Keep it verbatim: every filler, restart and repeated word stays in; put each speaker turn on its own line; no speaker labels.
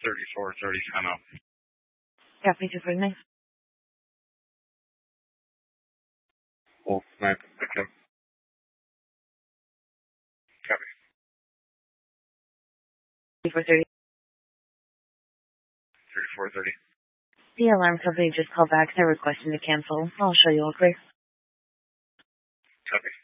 thirty-four thirty, time out.
Copy two forty-nine.
Wolf nine, victim. Copy.
thirty-four thirty.
thirty-four thirty.
The alarm company just called back. They're requesting to cancel. I'll show you all clear.
Copy.